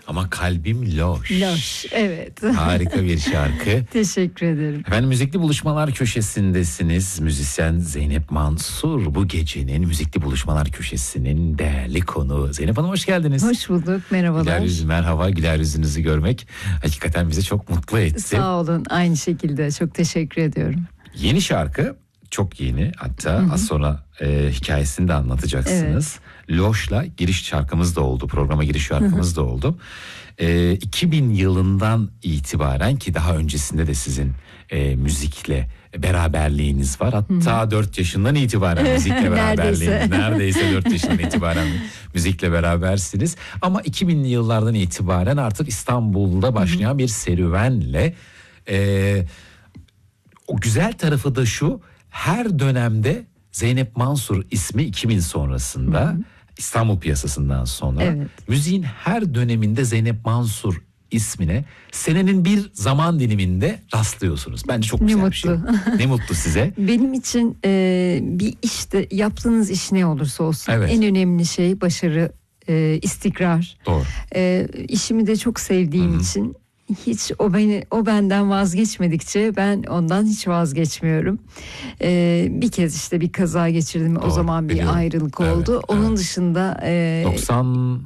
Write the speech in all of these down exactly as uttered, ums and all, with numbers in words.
Ama kalbim loş. Loş, evet. Harika bir şarkı. Teşekkür ederim. Efendim, müzikli buluşmalar köşesindesiniz. Müzisyen Zeynep Mansur bu gecenin müzikli buluşmalar köşesinin değerli konuğu. Zeynep Hanım, hoş geldiniz. Hoş bulduk, merhabalar. Güler yüz, merhaba, güler yüzünüzü görmek hakikaten bizi çok mutlu etti. Sağ olun, aynı şekilde çok teşekkür ediyorum. Yeni şarkı, çok yeni, hatta Hı-hı. az sonra e, hikayesini de anlatacaksınız. Evet. Loş'la giriş şarkımız da oldu, programa giriş şarkımız Hı-hı. da oldu. E, iki bin yılından itibaren, ki daha öncesinde de sizin e, müzikle beraberliğiniz var. Hatta Hı-hı. dört yaşından itibaren müzikle beraberliğiniz. Neredeyse dört yaşından itibaren müzikle berabersiniz. Ama iki binli yıllardan itibaren artık İstanbul'da başlayan Hı-hı. bir serüvenle... E, o güzel tarafı da şu: her dönemde Zeynep Mansur ismi iki bin sonrasında, Hı-hı. İstanbul piyasasından sonra evet. müziğin her döneminde Zeynep Mansur ismine senenin bir zaman diliminde rastlıyorsunuz. Bence çok güzel ne bir şey. Ne mutlu size. Benim için e, bir işte yaptığınız iş ne olursa olsun evet. en önemli şey başarı, e, istikrar. Doğru. E, işimi de çok sevdiğim Hı-hı. için hiç o beni o benden vazgeçmedikçe ben ondan hiç vazgeçmiyorum. Ee, bir kez işte bir kaza geçirdim. Doğru, o zaman bir biliyorum. ayrılık oldu. Evet, Onun evet. dışında e, doksan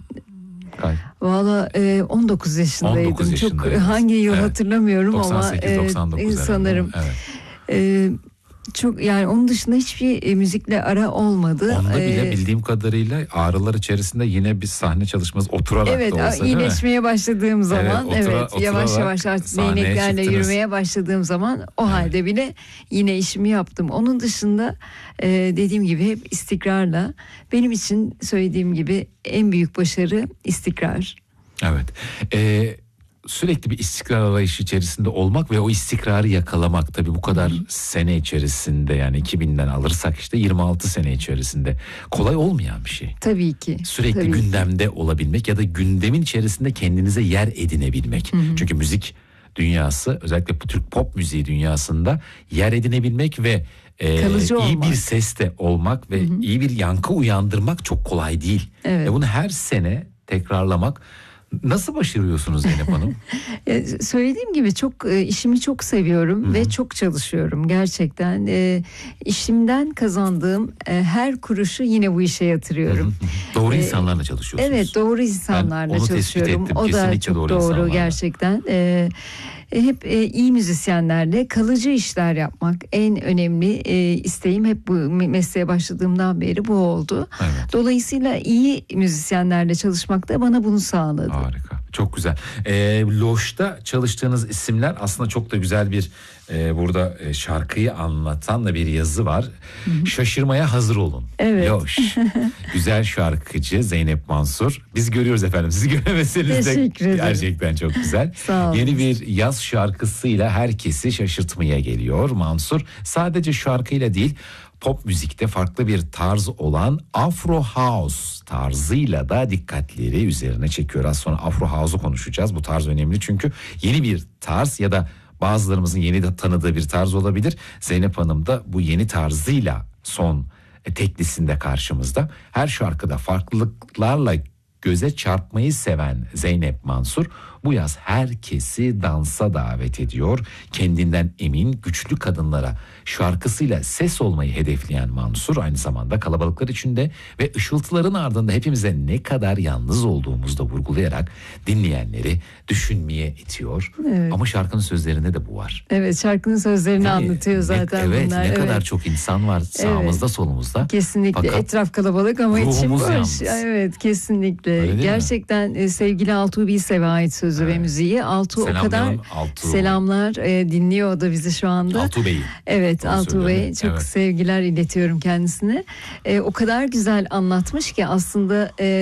Valla e, on dokuz yaşındaydım. on dokuz Çok hangi yıl evet. hatırlamıyorum doksan sekiz, ama doksan dokuz e, sanırım. Evet. E, Çok, yani onun dışında hiçbir e, müzikle ara olmadı. Onda bile ee, bildiğim kadarıyla ağrılar içerisinde yine bir sahne çalışması oturarak evet, da olsa, iyileşmeye başladığım zaman evet, otura, evet yavaş yavaş artık değneklerle çıktınız. Yürümeye başladığım zaman o evet. halde bile yine işimi yaptım. Onun dışında e, dediğim gibi hep istikrarla, benim için söylediğim gibi en büyük başarı istikrar. Evet. Eee Sürekli bir istikrar arayışı içerisinde olmak ve o istikrarı yakalamak, tabii bu kadar Hı. sene içerisinde, yani iki binden alırsak işte yirmi altı sene içerisinde kolay olmayan bir şey. Tabii ki. Sürekli tabii gündemde ki. olabilmek ya da gündemin içerisinde kendinize yer edinebilmek. Hı. Çünkü müzik dünyası, özellikle Türk pop müziği dünyasında yer edinebilmek ve e, iyi olmak. bir seste olmak ve Hı. iyi bir yankı uyandırmak çok kolay değil. Evet. Ve bunu her sene tekrarlamak. Nasıl başarıyorsunuz Zeynep Hanım? Söylediğim gibi çok işimi çok seviyorum Hı-hı. ve çok çalışıyorum gerçekten. E, işimden kazandığım e, her kuruşu yine bu işe yatırıyorum. Hı-hı. Doğru e, insanlarla çalışıyorsunuz. Evet, doğru insanlarla çalışıyorum. O Kesinlikle da çok doğru, doğru gerçekten. E, hep e, iyi müzisyenlerle kalıcı işler yapmak en önemli e, isteğim, hep bu mesleğe başladığımdan beri bu oldu. Evet. Dolayısıyla iyi müzisyenlerle çalışmak da bana bunu sağladı. Harika, çok güzel. E, Loş'ta çalıştığınız isimler aslında çok da güzel bir e, burada e, şarkıyı anlatan da bir yazı var. Hı-hı. Şaşırmaya hazır olun. Evet. Loş. Güzel şarkıcı Zeynep Mansur. Biz görüyoruz efendim. Siz göremeseniz de gerçekten çok güzel. Sağ olun. Yeni bir yaz şarkısıyla herkesi şaşırtmaya geliyor Mansur. Sadece şarkıyla değil, pop müzikte farklı bir tarz olan Afro House tarzıyla da dikkatleri üzerine çekiyor. Az sonra Afro House'u konuşacağız. Bu tarz önemli çünkü yeni bir tarz ya da bazılarımızın yeni de tanıdığı bir tarz olabilir. Zeynep Hanım da bu yeni tarzıyla son teklisinde karşımızda. Her şarkıda farklılıklarla göze çarpmayı seven Zeynep Mansur bu yaz herkesi dansa davet ediyor. Kendinden emin, güçlü kadınlara şarkısıyla ses olmayı hedefleyen Mansur aynı zamanda kalabalıklar içinde ve ışıltıların ardında hepimize ne kadar yalnız olduğumuzu da vurgulayarak dinleyenleri düşünmeye itiyor. Evet. Ama şarkının sözlerinde de bu var. Evet, şarkının sözlerini Değil anlatıyor mi? zaten ne, evet, bunlar. Ne evet. kadar çok insan var sağımızda, evet. solumuzda. Kesinlikle. Fakat etraf kalabalık ama içim boş. Yalnız. Evet, kesinlikle. Gerçekten mi? sevgili Altuğ Bilsev'e ait sözü evet. ve müziği. Altuğ o kadar Altuğ. selamlar e, dinliyor o da bizi şu anda. Altuğ Bey'i. Evet, Altuğ Bey, çok evet. sevgiler iletiyorum kendisine. E, o kadar güzel anlatmış ki aslında e,